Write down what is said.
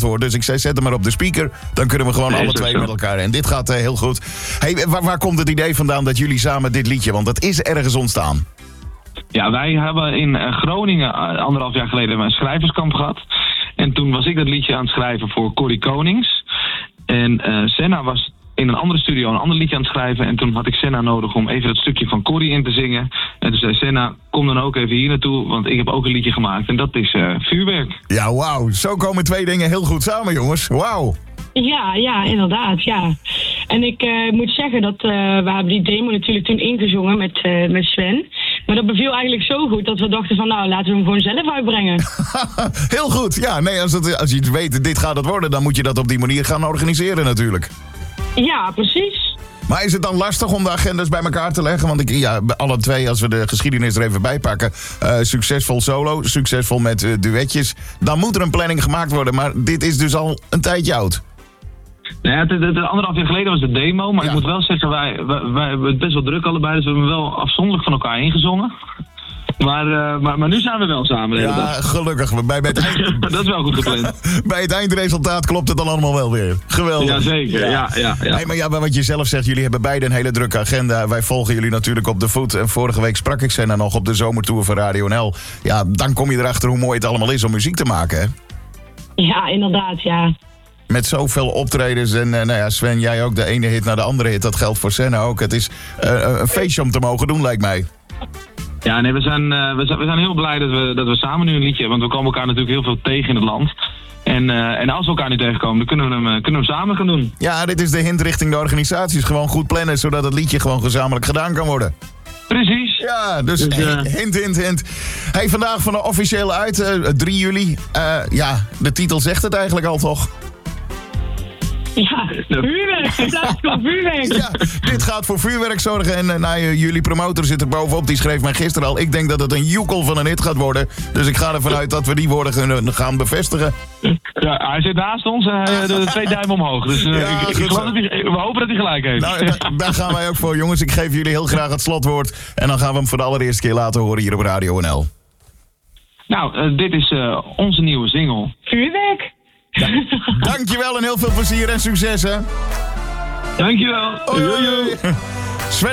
antwoord. Dus ik zei, zet hem maar op de speaker. Dan kunnen we gewoon alle twee met elkaar. En dit gaat heel goed. Hey, waar komt het idee vandaan dat jullie samen dit liedje... want dat is ergens ontstaan. Ja, wij hebben in Groningen 1,5 jaar geleden een schrijverskamp gehad. En toen was ik dat liedje aan het schrijven voor Corrie Konings. En Senna was in een andere studio een ander liedje aan het schrijven. En toen had ik Senna nodig om even dat stukje van Corrie in te zingen. En toen zei Senna, kom dan ook even hier naartoe, want ik heb ook een liedje gemaakt. En dat is Vuurwerk. Ja, wauw. Zo komen twee dingen heel goed samen, jongens. Wauw. Ja, inderdaad, ja. En ik moet zeggen dat we hebben die demo natuurlijk toen ingezongen met Sven. Maar dat beviel eigenlijk zo goed dat we dachten van nou, laten we hem gewoon zelf uitbrengen. Heel goed. Ja, nee, als je weet, dit gaat het worden, dan moet je dat op die manier gaan organiseren natuurlijk. Ja, precies. Maar is het dan lastig om de agendas bij elkaar te leggen? Want alle twee, als we de geschiedenis er even bij pakken... succesvol solo, succesvol met duetjes... dan moet er een planning gemaakt worden. Maar dit is dus al een tijdje oud. Nou ja, 1,5 jaar geleden was de demo. Maar ik moet wel zeggen, wij hebben het best wel druk allebei. Dus we hebben wel afzonderlijk van elkaar ingezongen. Maar nu zijn we wel samen. Ja, gelukkig. Dat is wel goed gepland. Bij het eindresultaat klopt het dan allemaal wel weer. Geweldig. Jazeker, ja. Hey, maar wat je zelf zegt, jullie hebben beide een hele drukke agenda. Wij volgen jullie natuurlijk op de voet. En vorige week sprak ik Senna nog op de zomertour van Radio NL. Ja, dan kom je erachter hoe mooi het allemaal is om muziek te maken, hè? Ja, inderdaad, ja. Met zoveel optredens en Sven, jij ook de ene hit naar de andere hit. Dat geldt voor Senna ook. Het is een feestje om te mogen doen, lijkt mij. Ja, nee, we zijn heel blij dat we samen nu een liedje hebben. Want we komen elkaar natuurlijk heel veel tegen in het land. En als we elkaar nu tegenkomen, dan kunnen we hem samen gaan doen. Ja, dit is de hint richting de organisaties. Gewoon goed plannen, zodat het liedje gewoon gezamenlijk gedaan kan worden. Precies. Ja, dus hint. Hey, vandaag van de officiële uit, 3 juli. De titel zegt het eigenlijk al, toch? Ja, vuurwerk. In plaats van vuurwerk. Ja, dit gaat voor vuurwerk zorgen. En jullie promotor zit er bovenop. Die schreef mij gisteren al. Ik denk dat het een joekel van een hit gaat worden. Dus ik ga ervan uit dat we die woorden gaan bevestigen. Ja, hij zit naast ons. De 2 duimen omhoog. Dus we hopen dat hij gelijk heeft. Nou, daar gaan wij ook voor, jongens. Ik geef jullie heel graag het slotwoord. En dan gaan we hem voor de allereerste keer laten horen hier op Radio NL. Nou, dit is onze nieuwe single. Vuurwerk. Ja, dankjewel en heel veel plezier en succes, hè. Dankjewel. Hoi.